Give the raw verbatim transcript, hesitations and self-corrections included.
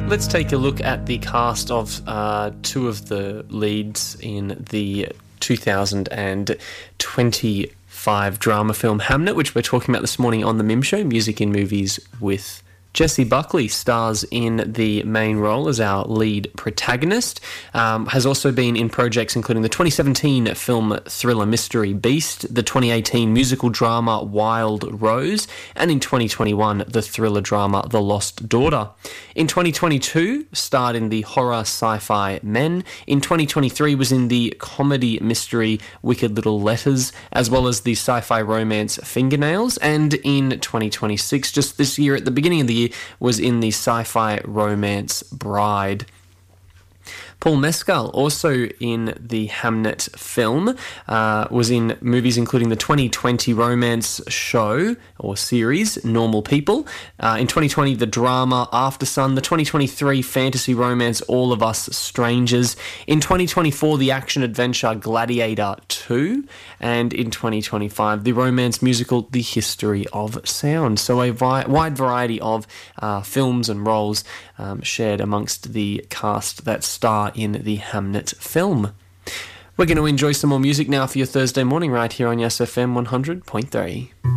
Let's take a look at the cast of uh, two of the leads in the two thousand twenty-five drama film Hamnet, which we're talking about this morning on the Mim Show, Music in Movies with Jessie Buckley stars in the main role as our lead protagonist, um, has also been in projects including the twenty seventeen film thriller mystery Beast, the twenty eighteen musical drama Wild Rose, and in twenty twenty-one the thriller drama The Lost Daughter. In twenty twenty-two, starred in the horror sci-fi Men. In twenty twenty-three was in the comedy mystery Wicked Little Letters, as well as the sci-fi romance Fingernails, and in twenty twenty-six, just this year at the beginning of the year, was in the sci-fi romance Bride. Paul Mescal, also in the Hamnet film, uh, was in movies including the twenty twenty romance show or series Normal People, uh, in twenty twenty the drama Aftersun, the twenty twenty-three fantasy romance All of Us Strangers, in twenty twenty-four the action-adventure Gladiator two, and in twenty twenty-five the romance musical The History of Sound. So a vi- wide variety of uh, films and roles um, shared amongst the cast that star in the Hamnet film. We're going to enjoy some more music now for your Thursday morning right here on Yes F M one hundred point three.